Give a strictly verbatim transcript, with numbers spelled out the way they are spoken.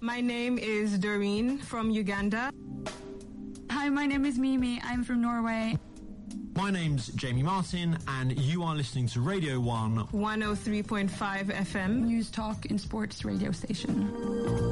My name is Doreen from Uganda. Hi, my name is Mimi. I'm from Norway. My name's Jamie Martin, and you are listening to Radio one. one oh three point five F M. News Talk and Sports radio station.